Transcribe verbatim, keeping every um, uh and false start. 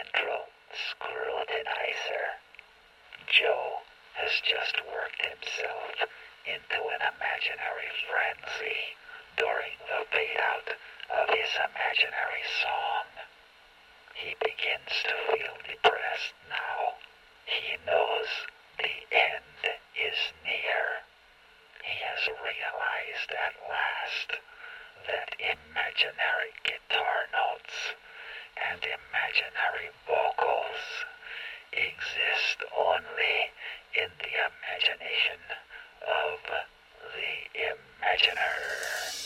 central scrutinizer. Joe has just worked himself into an imaginary frenzy during the fade-out of his imaginary song. He begins to feel depressed now. He knows the end is near. He has realized at last that imaginary guitar notes and imaginary vocals exist only in the imagination of the imaginer.